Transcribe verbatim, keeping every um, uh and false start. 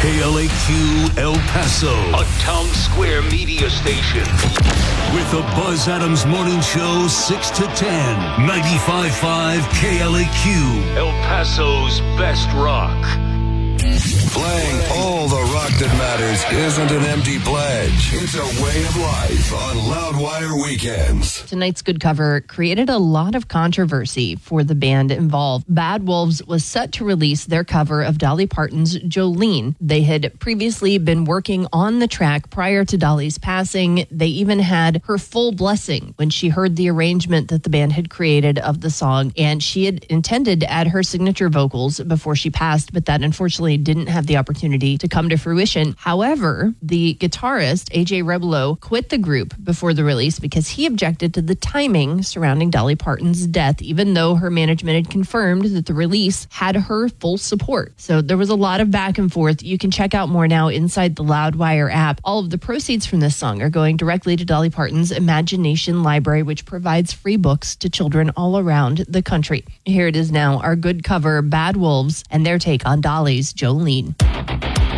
K L A Q El Paso, a town square media station. With the Buzz Adams Morning Show, six to ten, ninety-five point five K L A Q. El Paso's best rock. Playing all the rock that matters isn't an empty pledge. It's a way of life on Loudwire Weekends. Tonight's good cover created a lot of controversy for the band involved. Bad Wolves was set to release their cover of Dolly Parton's Jolene. They had previously been working on the track prior to Dolly's passing. They even had her full blessing when she heard the arrangement that the band had created of the song, and she had intended to add her signature vocals before she passed, but that unfortunately didn't have the opportunity to come to fruition. However, the guitarist, A J Rebelo, quit the group before the release because he objected to the timing surrounding Dolly Parton's death, even though her management had confirmed that the release had her full support. So there was a lot of back and forth. You can check out more now inside the Loudwire app. All of the proceeds from this song are going directly to Dolly Parton's Imagination Library, which provides free books to children all around the country. Here it is now, our good cover, Bad Wolves, and their take on Dolly's Jolene.